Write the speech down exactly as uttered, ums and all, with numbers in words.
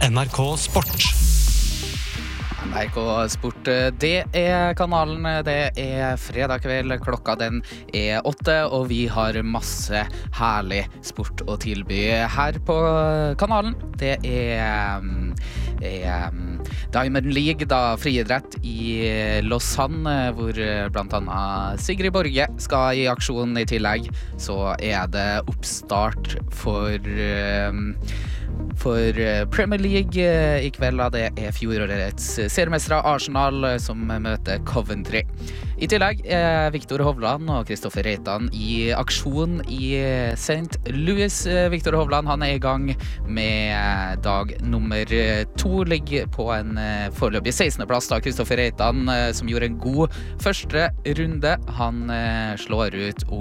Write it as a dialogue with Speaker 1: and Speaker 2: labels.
Speaker 1: N R K Sport.
Speaker 2: N R K Sport, det er kanalen, det er fredag kveld, klokka den er åtte, og vi har masse herlig sport å tilby her på kanalen. Det er, er Diamond League, da friidrett i Lausanne, hvor blant annet Sigrid Borge skal i aksjon. I tillegg så er det oppstart for For Premier League i kveld, det er fjorårets seriemestere Arsenal som møter Coventry. I tillegg er Victor Hovland og Kristoffer Reitan i aksjon i Saint Louis. Victor Hovland, han er i gang med dag nummer to, ligger på en foreløpig sekstende plass da. Kristoffer Reitan, som gjorde en god første runde, han slår ut